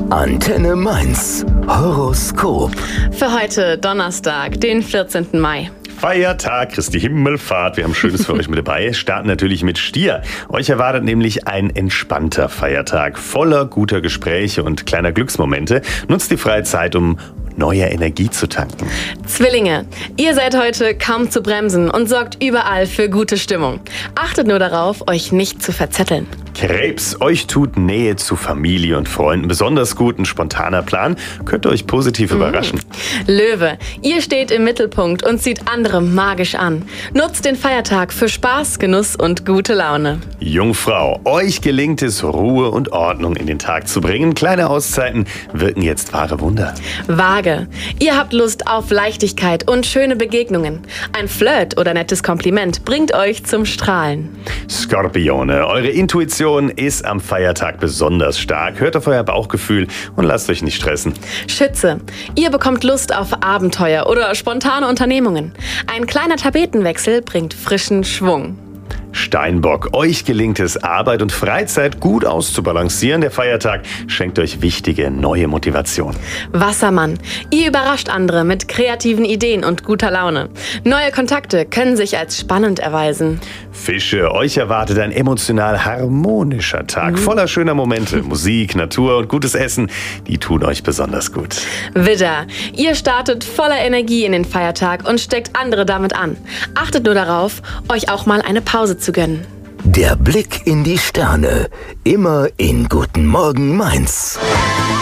Antenne Mainz. Horoskop. Für heute Donnerstag, den 14. Mai. Feiertag, Christi Himmelfahrt. Wir haben Schönes für euch mit dabei. Starten natürlich mit Stier. Euch erwartet nämlich ein entspannter Feiertag, voller guter Gespräche und kleiner Glücksmomente. Nutzt die freie Zeit, um neue Energie zu tanken. Zwillinge, ihr seid heute kaum zu bremsen und sorgt überall für gute Stimmung. Achtet nur darauf, euch nicht zu verzetteln. Krebs, euch tut Nähe zu Familie und Freunden besonders gut. Ein spontaner Plan könnte euch positiv überraschen. Löwe, ihr steht im Mittelpunkt und zieht andere magisch an. Nutzt den Feiertag für Spaß, Genuss und gute Laune. Jungfrau, euch gelingt es, Ruhe und Ordnung in den Tag zu bringen. Kleine Auszeiten wirken jetzt wahre Wunder. Waage, ihr habt Lust auf Leichtigkeit und schöne Begegnungen. Ein Flirt oder nettes Kompliment bringt euch zum Strahlen. Skorpione, eure Intuition ist am Feiertag besonders stark. Hört auf euer Bauchgefühl und lasst euch nicht stressen. Schütze, ihr bekommt Lust auf Abenteuer oder spontane Unternehmungen. Ein kleiner Tapetenwechsel bringt frischen Schwung. Steinbock, euch gelingt es, Arbeit und Freizeit gut auszubalancieren. Der Feiertag schenkt euch wichtige neue Motivation. Wassermann, ihr überrascht andere mit kreativen Ideen und guter Laune. Neue Kontakte können sich als spannend erweisen. Fische, euch erwartet ein emotional harmonischer Tag voller schöner Momente. Musik, Natur und gutes Essen, die tun euch besonders gut. Widder, ihr startet voller Energie in den Feiertag und steckt andere damit an. Achtet nur darauf, euch auch mal eine Pause zu gönnen. Der Blick in die Sterne. Immer in Guten Morgen Mainz.